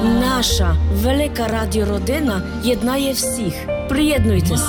Наша велика радіородина єднає всіх. Приєднуйтесь!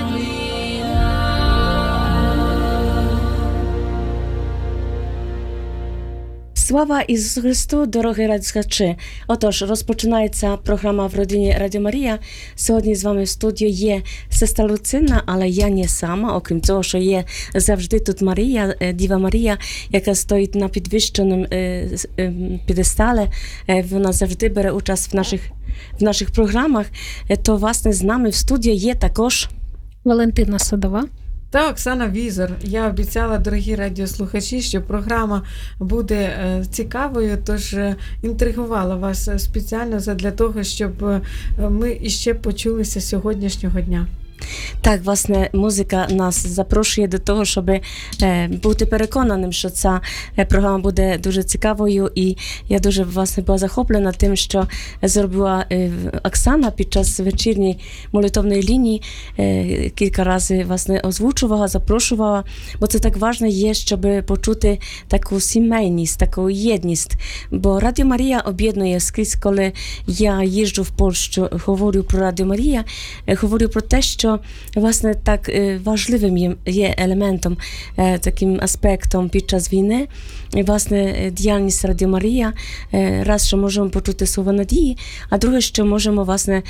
Слава Ісусу Христу, дорогі радіослухачі! Отож, розпочинається програма в родині Радіо Марія. Сьогодні з вами в студії є сестра Луцина, але я не сама, окрім того, що є завжди тут Марія, Діва Марія, яка стоїть на підвищеному п'єдесталі. Вона завжди бере участь в наших програмах. То, власне, з нами в студії є також Валентина Садова. Та Оксана Візор. Я обіцяла, дорогі радіослухачі, що програма буде цікавою, тож інтригувала вас спеціально для того, щоб ми іще почулися сьогоднішнього дня. Так, власне, музика нас запрошує до того, щоб бути переконаним, що ця програма буде дуже цікавою. І я дуже, власне, була захоплена тим, що зробила Оксана під час вечірньої молитовної лінії. Кілька разів, власне, озвучувала, запрошувала, бо це так важливо є, щоб почути таку сімейність, таку єдність. Бо Радіо Марія об'єднує скрізь, коли я їжджу в Польщу, говорю про Радіо Марія, говорю про те, що власне, так важливим є елементом, таким аспектом під час війни. Власне, діяльність Радіо Марія, раз, що можемо почути слово надії, а друге, що можемо, власне,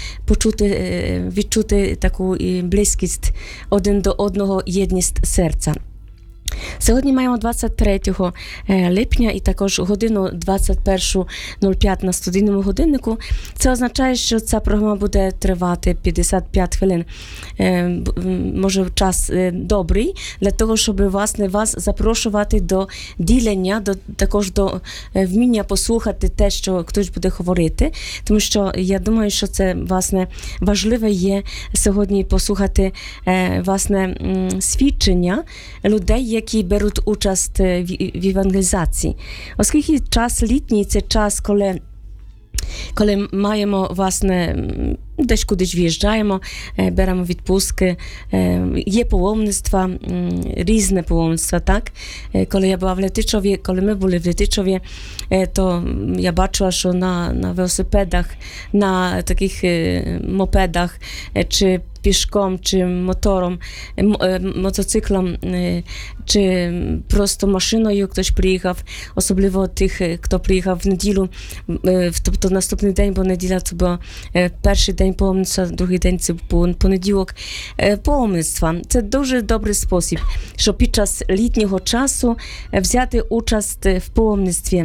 відчути таку близькість один до одного, єдність серця. Сьогодні маємо 23 липня і також годину 21:05 на студійному годиннику. Це означає, що ця програма буде тривати 55 хвилин. Може, час добрий для того, щоб, власне, вас запрошувати до ділення, також до вміння послухати те, що хтось буде говорити. Тому що я думаю, що це, власне, важливе є сьогодні послухати, власне, свідчення людей, які беруть участь в евангелізації. Оскільки час літній – це час, коли маємо, власне, десь кудись в'їжджаємо, беремо відпустки, є паломництва, різне паломництва, так? Коли я була в Летичові, коли ми були в Летичові, то я бачила, що на велосипедах, на таких мопедах, чи пішком, чи мотором, мотоциклом, чи просто машиною хтось приїхав, особливо тих, хто приїхав в неділю, тобто наступний день, бо неділя це був перший день паломництва, другий день це був понеділок. Паломництва – це дуже добрий спосіб, щоб під час літнього часу взяти участь в паломництві.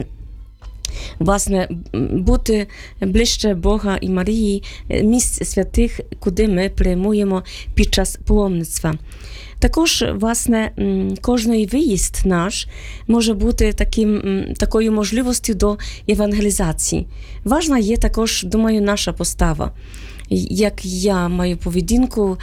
Власне, бути ближче Бога і Марії, місць святих, куди ми прямуємо під час паломництва. Також, власне, кожний виїзд наш може бути такою можливістю до евангелізації. Важна є також, думаю, наша постава. Як я маю поведінку,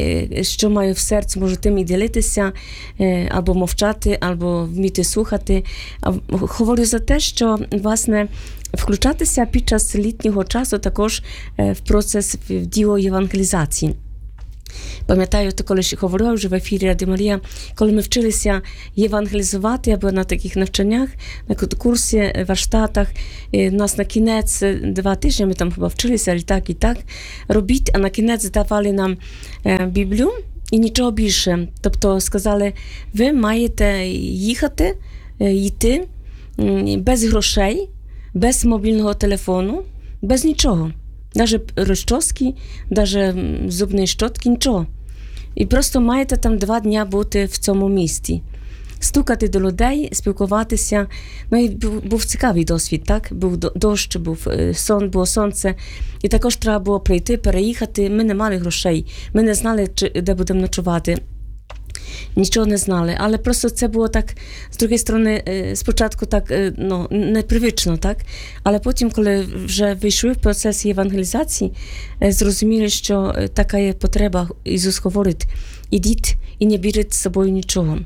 що маю в серці, можу тим і ділитися, або мовчати, або вміти слухати. Говорю за те, що, власне, включатися під час літнього часу також в процес, в діло евангелізації. Пам'ятаю, то коли говорила вже в ефірі Радіо Марія, коли ми вчилися євангелізувати, або на таких навчаннях, на курсі, варштатах, нас на кінець 2 тижні, ми там хіба вчилися, і так, робіть, а на кінець давали нам Біблію і нічого більше. Тобто сказали, ви маєте їхати, йти без грошей, без мобільного телефону, без нічого. Навіть розчоски, навіть зубної щотки, нічого. І просто маєте там 2 дні бути в цьому місті. Стукати до людей, спілкуватися. Ну і був цікавий досвід, так? Був дощ, було сонце. І також треба було прийти, переїхати. Ми не мали грошей, ми не знали, де будемо ночувати. Нічого не знали, але просто це було так, з другої сторони, спочатку так, непривично, так? Але потім, коли вже вийшли в процес евангелізації, зрозуміли, що така є потреба. Ісус говорить, ідіть і не беріть з собою нічого.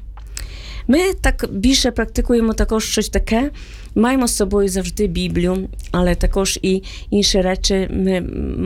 Ми так більше практикуємо також щось таке, маємо з собою завжди Біблію, але також і інші речі ми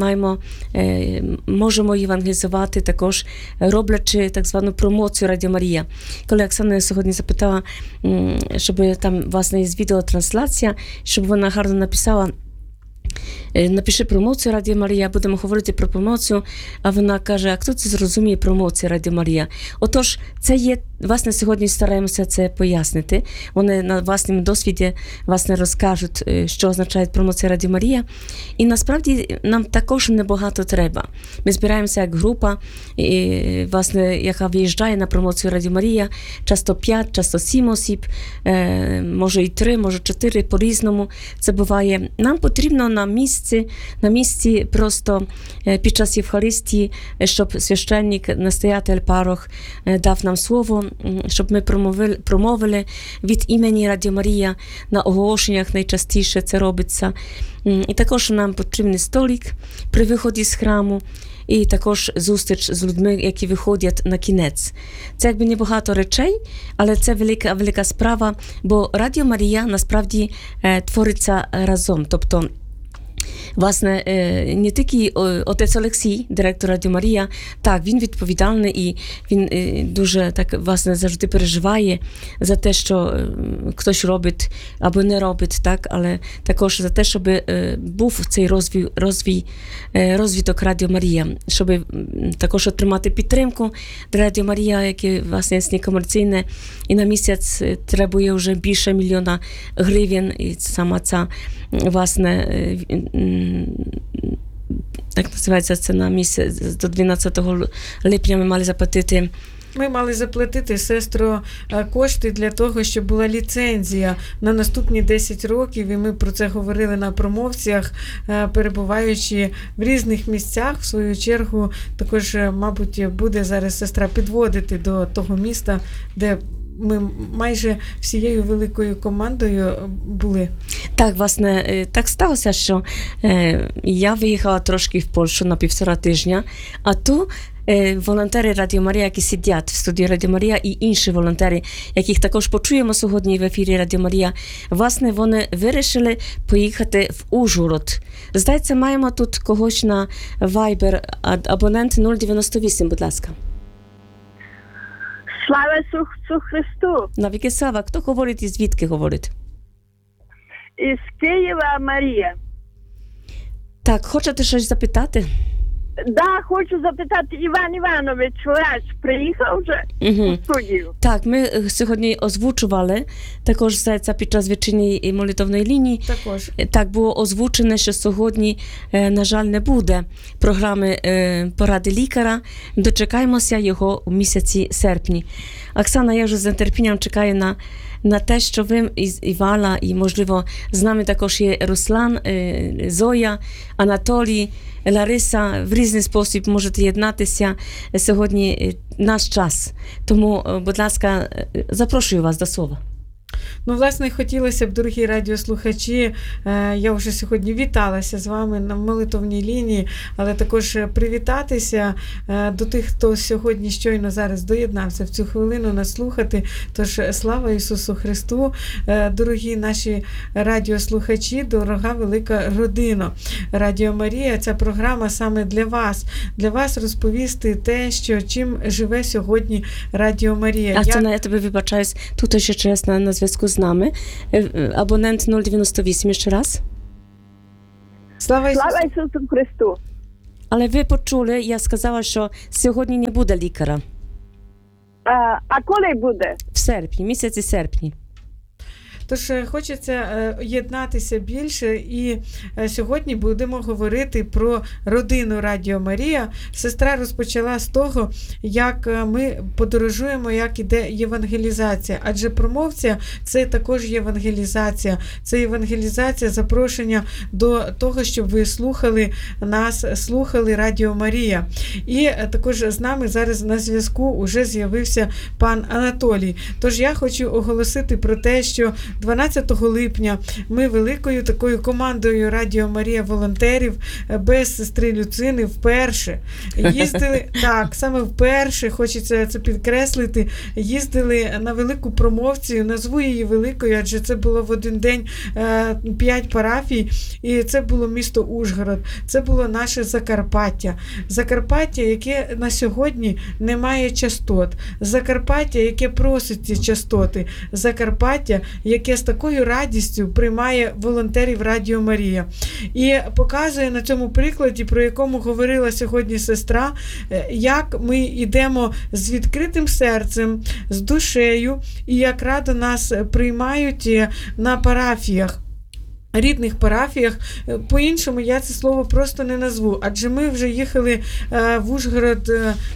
можемо евангелізувати, також роблячи так звану промоцію Радіо Марія. Коли Оксана сьогодні запитала, щоб там, власне, є відеотрансляція, щоб вона гарно написала напиши промоцію Радіо Марія, будемо говорити про промоцію, а вона каже, а хто це зрозуміє промоцію Радіо Марія? Отож, це є, власне, сьогодні стараємося це пояснити. Вони на власному досвіді, власне, розкажуть, що означає промоція Радіо Марія. І насправді нам також небагато треба. Ми збираємося як група, і, власне, яка виїжджає на промоцію Радіо Марія, часто 5, часто 7 осіб, може і 3, може 4, по-різному це буває. Нам потрібно на місці просто під час Євхаристії, щоб священник, настоятель, парох дав нам слово, щоб ми промовили від імені Радіо Марія на оголошеннях, найчастіше це робиться. І також нам потрібний столик при виході з храму, і також зустріч з людьми, які виходять на кінець. Це якби небагато речей, але це велика справа, бо Радіо Марія насправді твориться разом. Тобто, власне, не тільки отець Олексій, директор Радіо Марія, так, він відповідальний і він дуже так, власне, завжди переживає за те, що хтось робить або не робить, так, але також за те, щоб був цей розвиток Радіо Марія, щоб також отримати підтримку для Радіо Марія, яке, власне, є некомерційне, і на місяць требує вже більше 1 мільйона гривень, і сама ця, власне, так називається це на місяць, до 12 липня ми мали заплатити. Ми мали заплатити, сестро, кошти для того, щоб була ліцензія на наступні 10 років, і ми про це говорили на промовціях, перебуваючи в різних місцях. В свою чергу, також, мабуть, буде зараз сестра підводити до того міста, де ми майже всією великою командою були. Так, власне, так сталося, що я виїхала трошки в Польщу на 1,5 тижня, а ту волонтери Радіо Марія, які сидять в студії Радіо Марія, і інші волонтери, яких також почуємо сьогодні в ефірі Радіо Марія, власне, вони вирішили поїхати в Ужгород. Здається, маємо тут когось на Viber, абонент 098, будь ласка. Слава Ісусу Христу! Навіки слава. Хто говорить і звідки говорить? Із Києва Марія. Так, хочете щось запитати? Да, хочу запитати, Іван Іванович ваш приїхав вже у студію? Так, ми сьогодні озвучували, також здається, під час вечірньої молитовної лінії. Також. Так, було озвучено, що сьогодні, на жаль, не буде програми поради лікаря. Дочекаємося його у місяці серпні. Оксана, я вже з нетерпінням чекаю на те, що ви і Вала, і, можливо, з нами також є Руслан, Зоя, Анатолій, Лариса. В різний спосіб можете єднатися сьогодні наш час. Тому, будь ласка, запрошую вас до слова. Ну, власне, хотілося б, дорогі радіослухачі, я вже сьогодні віталася з вами на молитовній лінії, але також привітатися до тих, хто сьогодні щойно зараз доєднався в цю хвилину нас слухати. Тож, слава Ісусу Христу, дорогі наші радіослухачі, дорога велика родина. Радіо Марія, ця програма саме для вас розповісти те, чим живе сьогодні Радіо Марія. Оксана, я тобі вибачаюсь, тут ще чесно на зв'язку з нами. Абонент 098 ще раз. Слава Ісусу Христу! Але ви почули, я сказала, що сьогодні не буде лікаря. А коли буде? В серпні, місяці серпні. Тож хочеться єднатися більше, і сьогодні будемо говорити про родину Радіо Марія. Сестра розпочала з того, як ми подорожуємо, як іде євангелізація. Адже промовця – це також євангелізація. Це євангелізація, запрошення до того, щоб ви слухали нас, слухали Радіо Марія. І також з нами зараз на зв'язку вже з'явився пан Анатолій. Тож я хочу оголосити про те, що 12 липня ми великою такою командою Радіо Марія волонтерів без сестри Люцини вперше їздили, так, саме вперше, хочеться це підкреслити, їздили на велику промовцію, назву її великою, адже це було в один день 5 парафій, і це було місто Ужгород, це було наше Закарпаття. Закарпаття, яке на сьогодні не має частот. Закарпаття, яке просить ці частоти. Закарпаття, яке яке з такою радістю приймає волонтерів Радіо Марія. І показує на цьому прикладі, про якому говорила сьогодні сестра, як ми йдемо з відкритим серцем, з душею, і як радо нас приймають на парафіях. Рідних парафіях, по-іншому я це слово просто не назву, адже ми вже їхали в Ужгород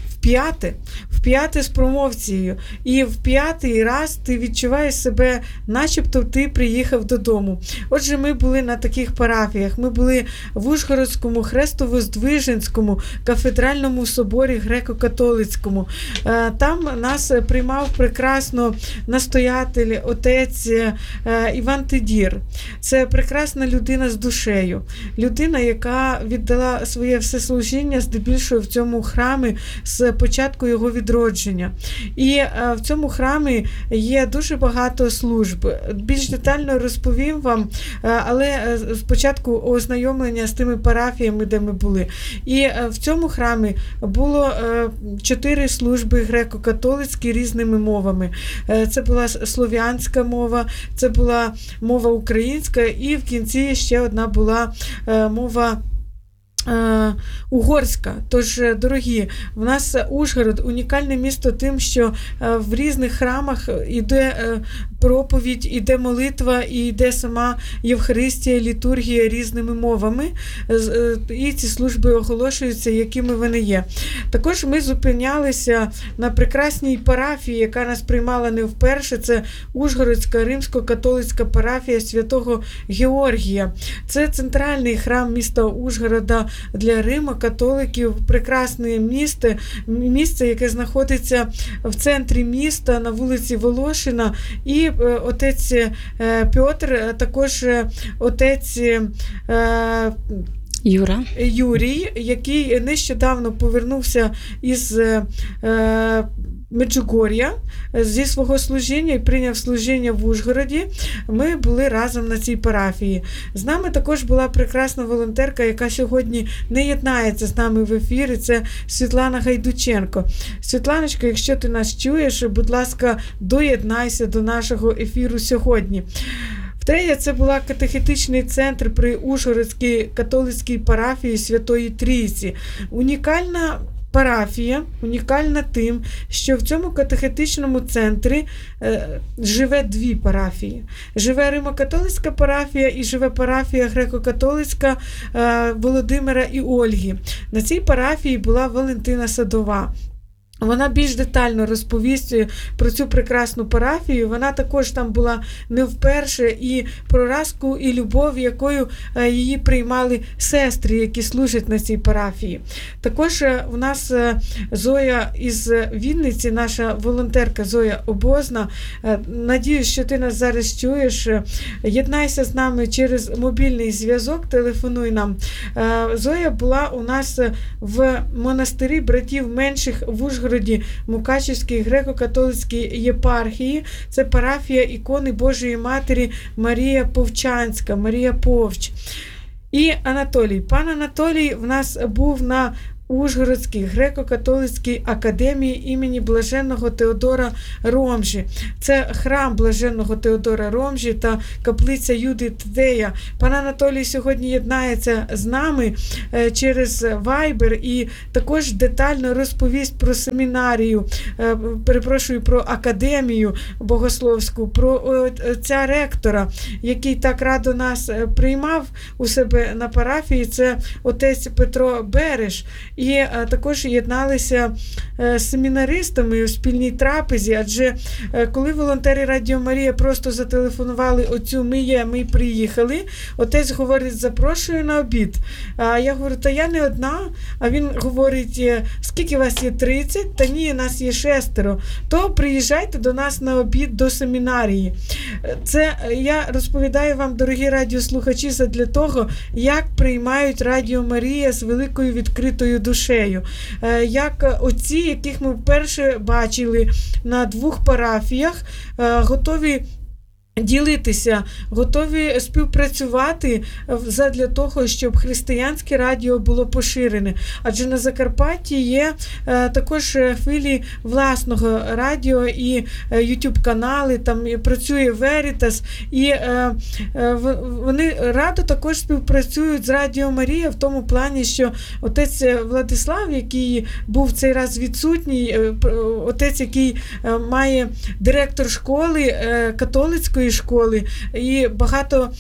в п'яте з промовцією. І в п'ятий раз ти відчуваєш себе, начебто ти приїхав додому. Отже, ми були на таких парафіях. Ми були в Ужгородському Хрестово-Здвиженському кафедральному соборі греко-католицькому. Там нас приймав прекрасно настоятель, отець Іван Тедір. Це прекрасна людина з душею. Людина, яка віддала своє всеслужіння здебільшого в цьому храмі з початку його відродження. І в цьому храмі є дуже багато служб. Більш детально розповім вам, але спочатку ознайомлення з тими парафіями, де ми були. І в цьому храмі було 4 служби греко-католицькі різними мовами. Це була слов'янська мова, це була мова українська, і в кінці ще одна була мова угорська. Тож, дорогі, в нас Ужгород унікальне місто тим, що в різних храмах іде проповідь, іде молитва і йде сама Євхаристія, літургія різними мовами, і ці служби оголошуються, якими вони є. Також ми зупинялися на прекрасній парафії, яка нас приймала не вперше, це Ужгородська римсько-католицька парафія Святого Георгія. Це центральний храм міста Ужгорода для рима-католиків, прекрасне місце, яке знаходиться в центрі міста на вулиці Волошина, і отець Петр, також отець Юрій, який нещодавно повернувся із Меджугор'я зі свого служіння і прийняв служіння в Ужгороді. Ми були разом на цій парафії. З нами також була прекрасна волонтерка, яка сьогодні не єднається з нами в ефірі. Це Світлана Гайдученко. Світланочко, якщо ти нас чуєш, будь ласка, доєднайся до нашого ефіру сьогодні. Втретє, це була катехетичний центр при Ужгородській католицькій парафії Святої Трійці. Унікальна парафія, унікальна тим, що в цьому катехетичному центрі живе 2 парафії. Живе Римо-католицька парафія і живе парафія греко-католицька Володимира і Ольги. На цій парафії була Валентина Садова. Вона більш детально розповість про цю прекрасну парафію. Вона також там була не вперше, і про ласку і любов, якою її приймали сестри, які служать на цій парафії. Також у нас Зоя із Вінниці, наша волонтерка Зоя Обозна. Надіюсь, що ти нас зараз чуєш. Єднайся з нами через мобільний зв'язок, телефонуй нам. Зоя була у нас в монастирі братів менших в Ужгороді, Мукачівській греко-католицькій єпархії. Це парафія ікони Божої Матері Марія Повчанська, Марія Повч. І Анатолій. Пан Анатолій в нас був на Ужгородській греко-католицькій академії імені Блаженного Теодора Ромжі. Це храм Блаженного Теодора Ромжі та каплиця Юди Тадея. Пан Анатолій сьогодні єднається з нами через Viber і також детально розповість про семінарію, про академію богословську, про отця ректора, який так радо нас приймав у себе на парафії. Це отець Петро Береш. І також єдналися з семінаристами у спільній трапезі, адже коли волонтери Радіо Марія просто зателефонували отцю ми приїхали, отець говорить, запрошую на обід. А я говорю, та я не одна, а він говорить, скільки вас є, 30? Та ні, нас є 6. То приїжджайте до нас на обід до семінарії. Це я розповідаю вам, дорогі радіослухачі, задля того, як приймають Радіо Марія з великою відкритою душею. Як отці, яких ми вперше бачили на 2 парафіях, готові ділитися, готові співпрацювати задля того, щоб християнське радіо було поширене. Адже на Закарпатті є також хвилі власного радіо і YouTube-канали, там працює Veritas, і вони радо також співпрацюють з Радіо Марія в тому плані, що отець Владислав, який був цей раз відсутній, отець, який має директор школи, католицької школи, і багато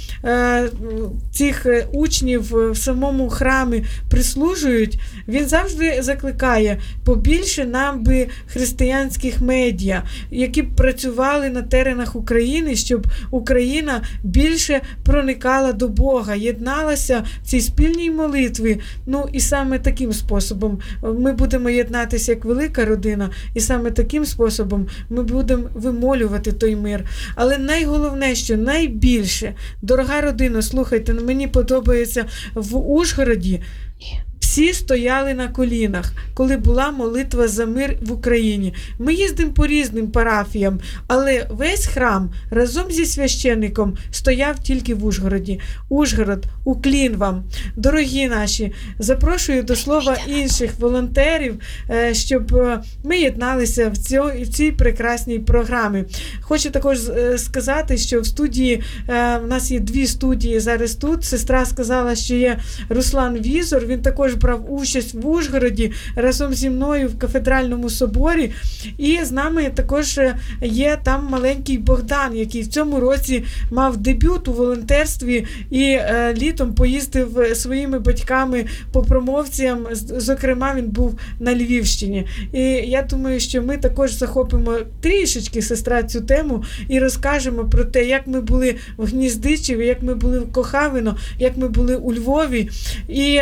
цих учнів в самому храмі прислужують, він завжди закликає: побільше нам би християнських медіа, які б працювали на теренах України, щоб Україна більше проникала до Бога, єдналася в цій спільній молитві. Ну і саме таким способом ми будемо єднатися як велика родина, і саме таким способом ми будемо вимолювати той мир. Але найголовне, що найбільше, дорога родина, слухайте, мені подобається в Ужгороді, всі стояли на колінах, коли була молитва за мир в Україні. Ми їздимо по різним парафіям, але весь храм разом зі священником стояв тільки в Ужгороді. Ужгород, уклін вам. Дорогі наші, запрошую до слова інших волонтерів, щоб ми єдналися в цій прекрасній програмі. Хочу також сказати, що в студії, в нас є 2 студії зараз тут. Сестра сказала, що є Руслан Візор, він також брав участь в Ужгороді разом зі мною в кафедральному соборі. І з нами також є там маленький Богдан, який в цьому році мав дебют у волонтерстві і літом поїздив своїми батьками по промовціям. Зокрема, він був на Львівщині. І я думаю, що ми також захопимо трішечки, сестра, цю тему і розкажемо про те, як ми були в Гніздичеві, як ми були в Кохавино, як ми були у Львові. І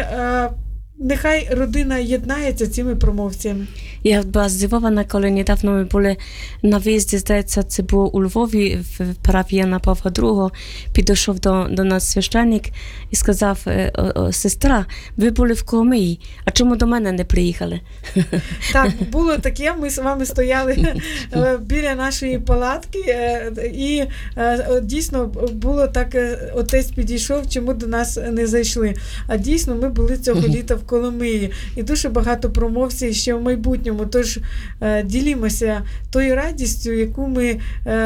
нехай родина єднається цими промовцями. Ja była zdziwiona, kiedy niedawno my byli na wyjeździe, zdaється, це було у Львові, в парафії Яна Павла II. Підійшов до нас священник і сказав: сестра, ви були в Коломиї, а чому до мене не приїхали? Так, було таке, ми з вами стояли біля нашої палатки, і дійсно було так, отець підійшов, чому до нас не зайшли. А дійсно, ми були цього літа в Коломиї. І дуже багато промовців ще в майбутньому. Тож ділімося тою радістю, яку ми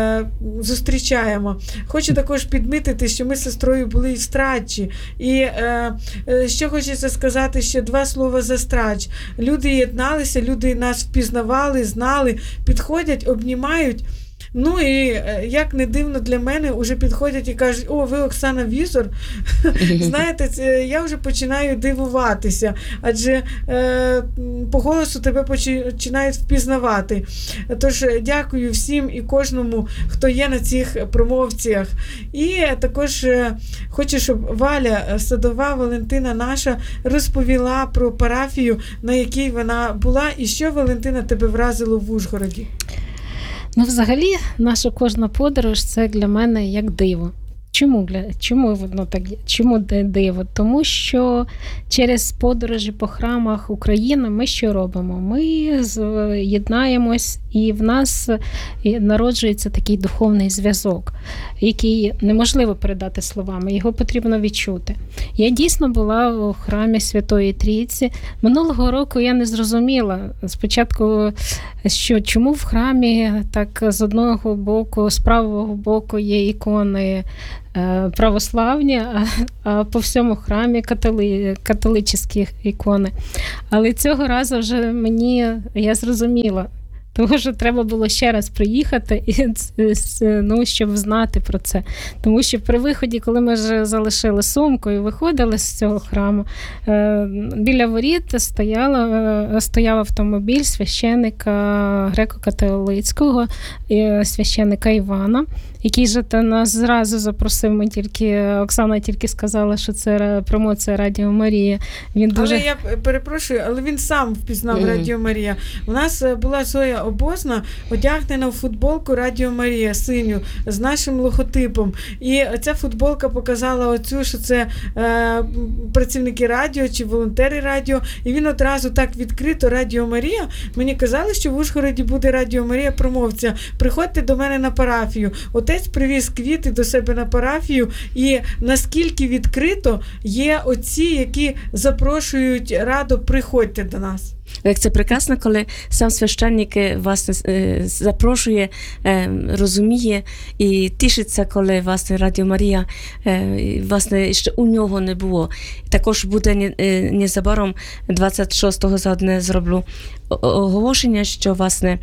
зустрічаємо. Хочу також підмітити, що ми з сестрою були і в Страчі. І що хочеться сказати, ще 2 слова за Страч. Люди єдналися, люди нас впізнавали, знали, підходять, обнімають. Ну і, як не дивно для мене, вже підходять і кажуть: о, ви Оксана Візор? Знаєте, я вже починаю дивуватися, адже по голосу тебе починають впізнавати. Тож дякую всім і кожному, хто є на цих промовціях. І також хочу, щоб Валя Садова, Валентина наша, розповіла про парафію, на якій вона була, і що, Валентина, тебе вразило в Ужгороді. Ну, взагалі, наша кожна подорож – це для мене як диво. Чому воно так? Чому диво? Тому що через подорожі по храмах України ми що робимо? Ми єднаємось, і в нас народжується такий духовний зв'язок, який неможливо передати словами, його потрібно відчути. Я дійсно була у храмі Святої Трійці. Минулого року я не зрозуміла спочатку, що чому в храмі так з одного боку, з правого боку є ікони православні, а по всьому храмі католицькі ікони. Але цього разу вже я зрозуміла, тому що треба було ще раз приїхати, щоб знати про це. Тому що при виході, коли ми вже залишили сумку і виходили з цього храму, біля воріт стояв автомобіль священика греко-католицького, священика Івана, який же нас зразу запросив. Оксана тільки сказала, що це промоція Радіо Марія. Але я перепрошую, але він сам впізнав Радіо Марія. У нас була Зоя Обозна, одягнена в футболку Радіо Марія, синю, з нашим логотипом. І ця футболка показала оцю, що це працівники радіо чи волонтери радіо. І він одразу так відкрито: Радіо Марія. Мені казали, що в Ужгороді буде Радіо Марія промовця. Приходьте до мене на парафію. Отець отець привіз квіти до себе на парафію, і наскільки відкрито є отці, які запрошують радо, приходьте до нас. Jak це прекрасно, коли сам священник власне запрошує, розуміє і тішиться, коли власне Радіо Марія власне ще у нього не було. Також буде незабаром 26-го заодне зроблю оголошення, що власне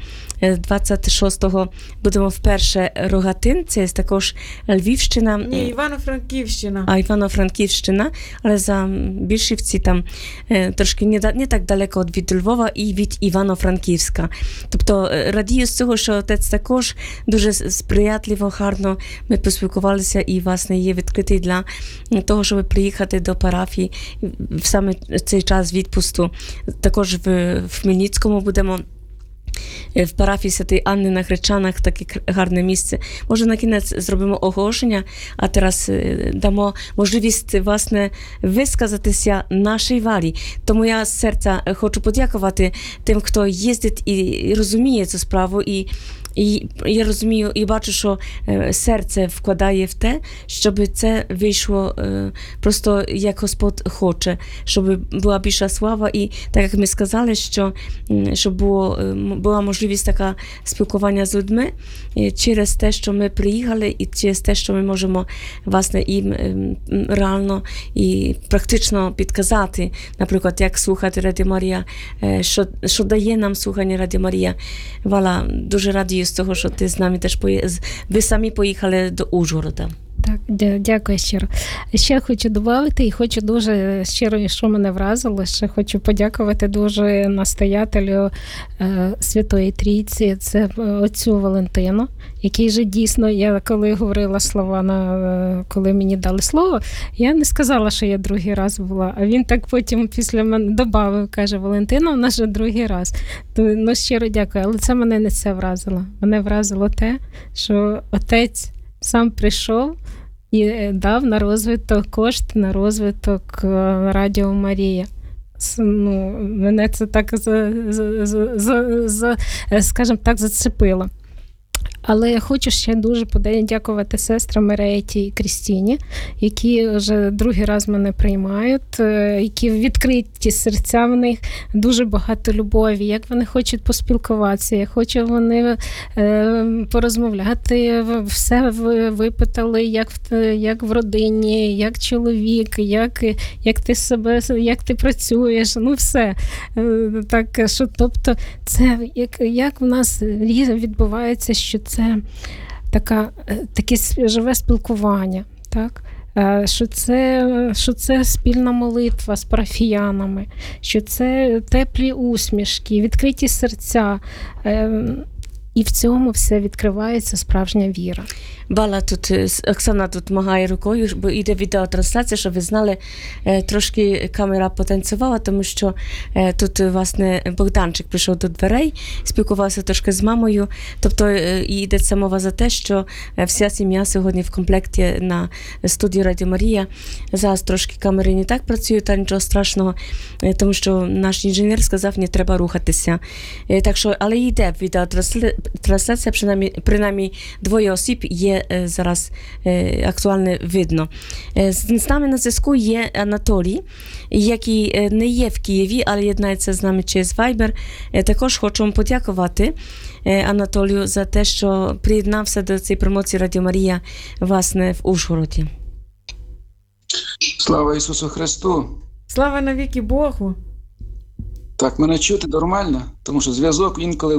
26-го будемо вперше Рогатин, це також Львівщина. Ні, Івано-Франківщина. А Івано-Франківщина, але за Більшівці там трошки не так далеко від Львова і від Івано-Франківська. Тобто радію з цього, що отець також дуже сприятливо, гарно ми поспілкувалися і, власне, є відкритий для того, щоб приїхати до парафії в саме цей час відпусту. Також в Хмельницькому будемо в парафії Святої Анни на Хрещанах, таке гарне місце. Може, на кінець зробимо оголошення, а зараз дамо можливість, власне, висказатися нашій варі. Тому я з серця хочу подякувати тим, хто їздить і розуміє цю справу, і я розумію і бачу, що серце вкладає в те, щоб це вийшло просто як Господь хоче, щоб була більша слава. І так як ми сказали, щоб була можливість така спілкування з людьми через те, що ми приїхали, і через те, що ми можемо, власне, їм реально і практично підказати, наприклад, як слухати Радіо Марія, що дає нам слухання Радіо Марія. Валя, дуже радію з того, що ти з нами теж ви самі поїхали до Ужгорода. Так, дякую щиро. Ще хочу додати, і хочу дуже щиро, що мене вразило, ще хочу подякувати дуже настоятелю Святої Трійці, це отцю Валентину, який же дійсно, я коли говорила слова, коли мені дали слово, я не сказала, що я другий раз була, а він так потім після мене додав, каже, Валентина, у нас же другий раз. Ну, щиро дякую, але це мене не це вразило. Мене вразило те, що отець сам прийшов і дав на розвиток кошти, на розвиток Радіо Марія. Ну, мене це так, скажімо так, зацепило. Але я хочу ще дуже подякувати сестрам Мереті і Крістіні, які вже другий раз мене приймають, які відкриті серця в них, дуже багато любові, як вони хочуть поспілкуватися, як хочуть вони порозмовляти, все випитали, як в родині, як чоловік, як ти себе, як ти працюєш, ну все. Так, що, тобто, це як в нас відбувається, що це таке живе спілкування, так? Що це спільна молитва з парафіянами, що це теплі усмішки, відкриті серця, і в цьому все відкривається справжня віра. Валя тут, Оксана тут махає рукою, бо йде відеотрансляція, щоб ви знали, трошки камера потанцювала, тому що тут, власне, Богданчик прийшов до дверей, спілкувався трошки з мамою, тобто і йдеться мова за те, що вся сім'я сьогодні в комплекті на студії Радіо Марія. Зараз трошки камери не так працюють, та нічого страшного, тому що наш інженер сказав, не треба рухатися. Так що, але йде відеотрансляція, принаймні двоє осіб є зараз актуально видно. З нами на зв'язку є Анатолій, який не є в Києві, але єднається з нами через Viber. Також хочу подякувати Анатолію за те, що приєднався до цієї промоції Радіо Марія, власне, в Ужгороді. Слава Ісусу Христу! Слава навіки Богу! Так, мене чути нормально, тому що зв'язок інколи